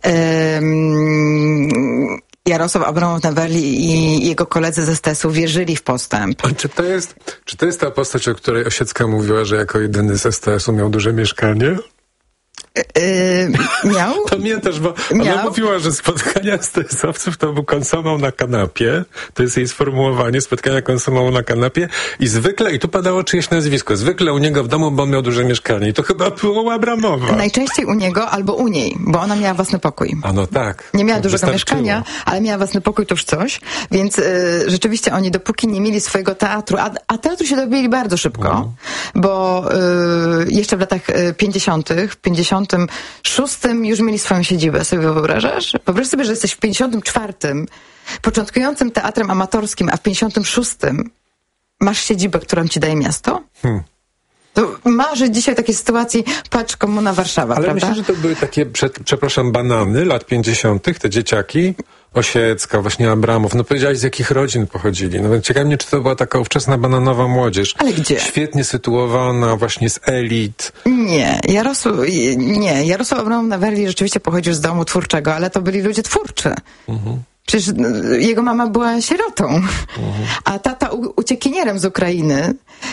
Jarosław Abramow-Neverli i jego koledzy ze STS-u wierzyli w postęp. A czy to jest ta postać, o której Osiecka mówiła, że jako jedyny z STS-u miał duże mieszkanie? Miał? Pamiętasz, bo ona mówiła, że spotkania STS-owców to był konsumał na kanapie. To jest jej sformułowanie, spotkania konsumału na kanapie i zwykle, i tu padało czyjeś nazwisko, zwykle u niego w domu, bo on miał duże mieszkanie. I to chyba było u Abramowa. Najczęściej u niego albo u niej, bo ona miała własny pokój. A no tak. Nie miała dużego mieszkania, ale miała własny pokój, to już coś. Więc rzeczywiście oni dopóki nie mieli swojego teatru, a teatru się dobili bardzo szybko, bo jeszcze w latach 50., w 56 już mieli swoją siedzibę. Sobie wyobrażasz? Wyobraź sobie, że jesteś w 54 początkującym teatrem amatorskim, a w 56 masz siedzibę, którą ci daje miasto? To marzy dzisiaj takiej sytuacji, patrz, Komuna Warszawa, ale prawda? myślę, że to były takie, banany lat 50., te dzieciaki, Osiecka, właśnie Abramow. No powiedziałaś, z jakich rodzin pochodzili. No ciekawi mnie, czy to była taka ówczesna bananowa młodzież. Ale gdzie? Świetnie sytuowana, właśnie z elit. Nie, Jarosław Abramow-Neverli rzeczywiście pochodził z domu twórczego, ale to byli ludzie twórczy. Przecież jego mama była sierotą, a tata uciekinierem z Ukrainy.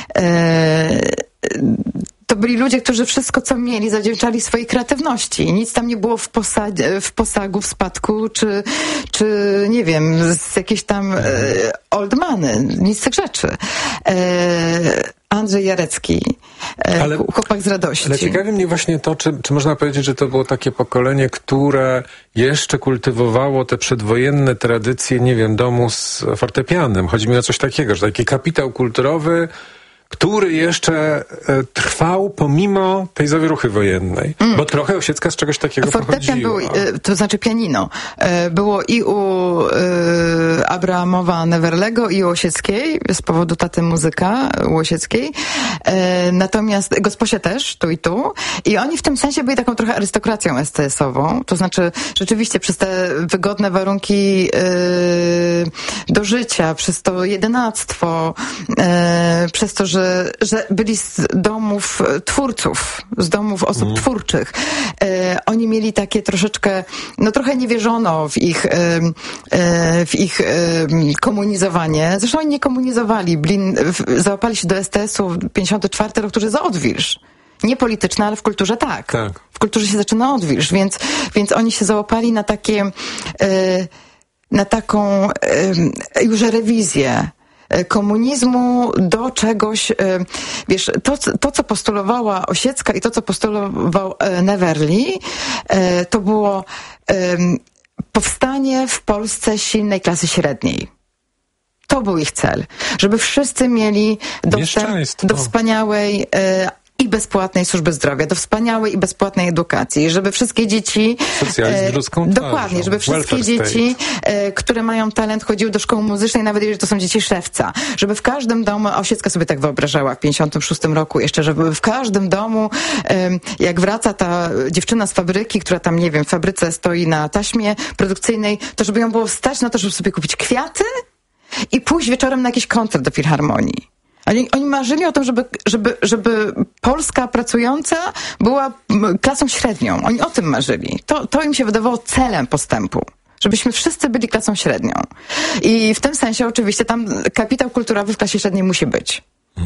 To byli ludzie, którzy wszystko, co mieli, zawdzięczali swojej kreatywności. Nic tam nie było w posagu, w spadku, czy nie wiem, z jakiejś tam old money. Nic z tych rzeczy. Andrzej Jarecki, chłopak z radości. Ale ciekawi mnie właśnie to, czy można powiedzieć, że to było takie pokolenie, które jeszcze kultywowało te przedwojenne tradycje, nie wiem, domu z fortepianem. Chodzi mi o coś takiego, że taki kapitał kulturowy, który jeszcze trwał pomimo tej zawieruchy wojennej. Bo trochę Osiecka z czegoś takiego fortepian pochodziła. To znaczy pianino. Było i u Abramowa-Neverlego, i u Osieckiej, z powodu taty muzyka u Osieckiej. Natomiast Gosposie też, tu i tu. I oni w tym sensie byli taką trochę arystokracją STS-ową. To znaczy rzeczywiście przez te wygodne warunki do życia, przez to jedenactwo, przez to, że byli z domów twórców, z domów osób twórczych. Oni mieli takie troszeczkę, no trochę nie wierzono w ich komunizowanie. Zresztą oni nie komunizowali. Załapali się do STS-u 54 rok, który za odwilż. Nie polityczna, ale w kulturze tak. W kulturze się zaczyna odwilż, więc oni się załapali na takie, na taką już rewizję komunizmu do czegoś, wiesz, to co postulowała Osiecka i to, co postulował Neverli, to było powstanie w Polsce silnej klasy średniej. To był ich cel. Żeby wszyscy mieli dostęp do wspaniałej i bezpłatnej służby zdrowia, do wspaniałej i bezpłatnej edukacji, żeby wszystkie dzieci... Socjalizm z ludzką twarzą. Dokładnie, żeby wszystkie dzieci, które mają talent, chodziły do szkoły muzycznej, nawet jeżeli to są dzieci szewca. Żeby w każdym domu, Osiecka sobie tak wyobrażała w 56 roku jeszcze, żeby w każdym domu, jak wraca ta dziewczyna z fabryki, która tam, nie wiem, w fabryce stoi na taśmie produkcyjnej, to żeby ją było stać na to, żeby sobie kupić kwiaty i pójść wieczorem na jakiś koncert do filharmonii. Oni marzyli o tym, żeby Polska pracująca była klasą średnią. Oni o tym marzyli. To im się wydawało celem postępu. Żebyśmy wszyscy byli klasą średnią. I w tym sensie oczywiście tam kapitał kulturowy w klasie średniej musi być.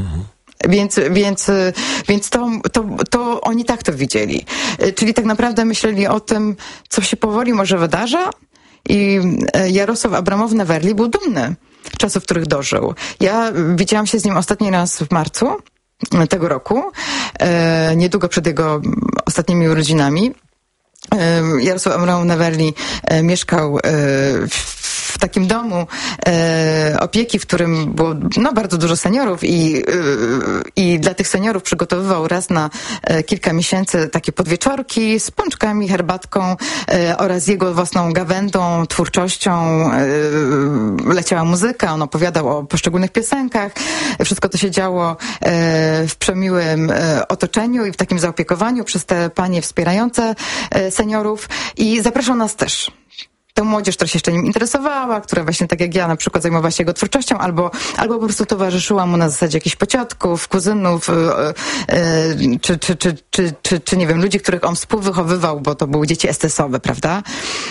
Więc to oni tak to widzieli. Czyli tak naprawdę myśleli o tym, co się powoli może wydarza I Jarosław Abramow-Neverly był dumny czasów, w których dożył. Ja widziałam się z nim ostatni raz w marcu tego roku, niedługo przed jego ostatnimi urodzinami. Jarosław Abramow-Neverly mieszkał w takim domu opieki, w którym było bardzo dużo seniorów i dla tych seniorów przygotowywał raz na kilka miesięcy takie podwieczorki z pączkami, herbatką oraz jego własną gawędą, twórczością. Leciała muzyka, on opowiadał o poszczególnych piosenkach. Wszystko to się działo w przemiłym otoczeniu i w takim zaopiekowaniu przez te panie wspierające seniorów i zapraszał nas też. Tę młodzież, która się jeszcze nim interesowała, która właśnie tak jak ja na przykład zajmowała się jego twórczością, albo po prostu towarzyszyła mu na zasadzie jakichś pociotków, kuzynów, czy nie wiem, ludzi, których on współwychowywał, bo to były dzieci SS-owe, prawda?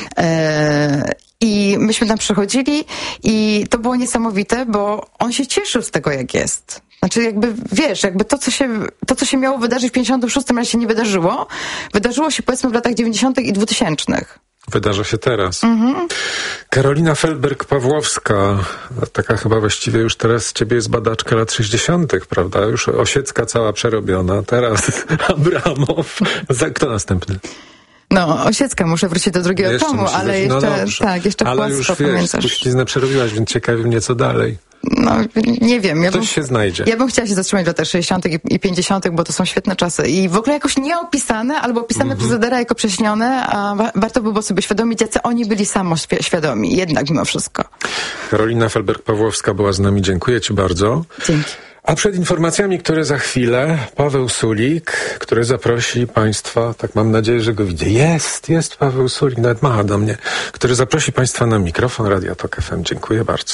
I myśmy tam przychodzili i to było niesamowite, bo on się cieszył z tego, jak jest. Znaczy jakby, wiesz, jakby to, co się miało wydarzyć w 56, ale się nie wydarzyło, wydarzyło się powiedzmy w latach 90. i 2000. Wydarza się teraz. Karolina Feldberg-Pawłowska, taka chyba właściwie już teraz z ciebie jest badaczka lat 60., prawda? Już Osiecka cała przerobiona, teraz Abramow. Kto następny? No, Osiecka, muszę wrócić do drugiego tomu, ale jeszcze, jeszcze ale już wiesz, spuściznę przerobiłaś, więc ciekawi mnie, co dalej. No, nie wiem. Coś się znajdzie. Ja bym chciała się zatrzymać w latach 60. i 50., bo to są świetne czasy. I w ogóle jakoś nieopisane, albo opisane przez Zedera jako prześnione, a warto by było sobie świadomić, jacy oni byli samoświadomi, jednak mimo wszystko. Karolina Feldberg-Pawłowska była z nami. Dziękuję ci bardzo. Dzięki. A przed informacjami, które za chwilę, Paweł Sulik, który zaprosi Państwa, tak mam nadzieję, że go widzę. Jest Paweł Sulik, nawet macha do mnie, który zaprosi Państwa na mikrofon Radia Tok FM. Dziękuję bardzo.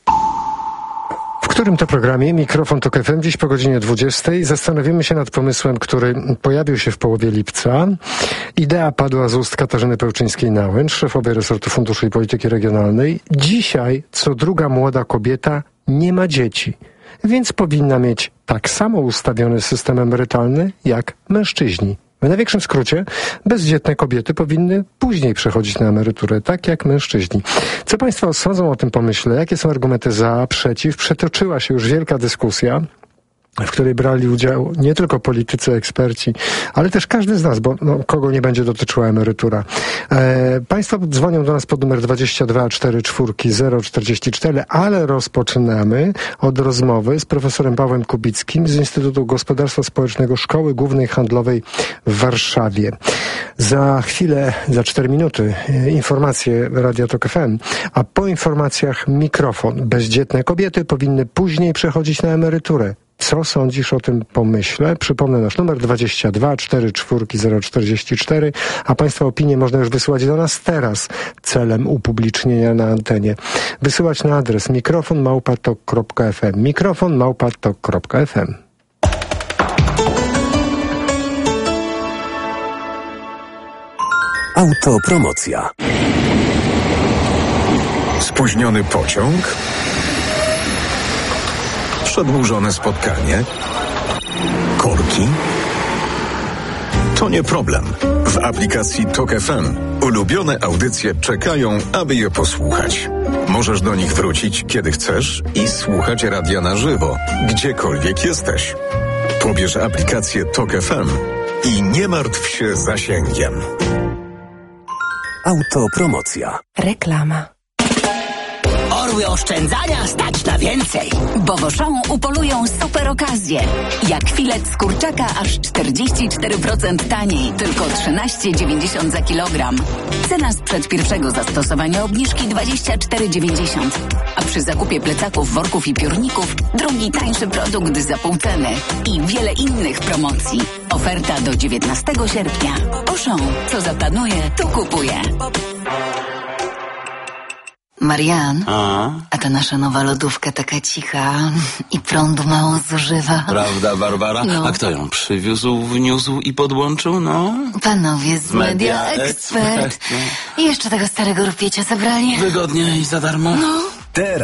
W którym to programie Mikrofon Tok FM dziś po godzinie 20 zastanowimy się nad pomysłem, który pojawił się w połowie lipca. Idea padła z ust Katarzyny Pełczyńskiej-Nałęcz, szefowej resortu Funduszy i Polityki Regionalnej. Dzisiaj co druga młoda kobieta nie ma dzieci, więc powinna mieć tak samo ustawiony system emerytalny jak mężczyźni. W największym skrócie, bezdzietne kobiety powinny później przechodzić na emeryturę, tak jak mężczyźni. Co Państwo sądzą o tym pomyśle? Jakie są argumenty za, przeciw? Przetoczyła się już wielka dyskusja, w której brali udział nie tylko politycy, eksperci, ale też każdy z nas, bo kogo nie będzie dotyczyła emerytura. Państwo dzwonią do nas pod numer 22 44 044, ale rozpoczynamy od rozmowy z profesorem Pawłem Kubickim z Instytutu Gospodarstwa Społecznego Szkoły Głównej Handlowej w Warszawie. Za chwilę, za 4 minuty informacje Radia Tok FM, a po informacjach mikrofon. Bezdzietne kobiety powinny później przechodzić na emeryturę. Co sądzisz o tym pomyśle? Przypomnę nasz numer 22 44 044, a Państwa opinie można już wysyłać do nas teraz celem upublicznienia na antenie. Wysyłać na adres mikrofon@tok.fm. mikrofon@tok.fm. Autopromocja. Spóźniony pociąg? Przedłużone spotkanie? Korki? To nie problem. W aplikacji Tok FM ulubione audycje czekają, aby je posłuchać. Możesz do nich wrócić, kiedy chcesz i słuchać radia na żywo, gdziekolwiek jesteś. Pobierz aplikację Tok FM i nie martw się zasięgiem. Autopromocja. Reklama. Orły oszczędzania stać na więcej, bo w Auchan upolują super okazje. Jak filet z kurczaka aż 44% taniej, tylko 13,90 za kilogram. Cena sprzed pierwszego zastosowania obniżki 24,90. A przy zakupie plecaków, worków i piórników drugi tańszy produkt za pół ceny. I wiele innych promocji. Oferta do 19 sierpnia. Auchan, co zaplanuje, to kupuje. Marian, a ta nasza nowa lodówka taka cicha i prądu mało zużywa. Prawda, Barbara? No. A kto ją przywiózł, wniósł i podłączył, no? Panowie z Media Expert. I jeszcze tego starego rupiecia zabrali. Wygodnie i za darmo? No. Teraz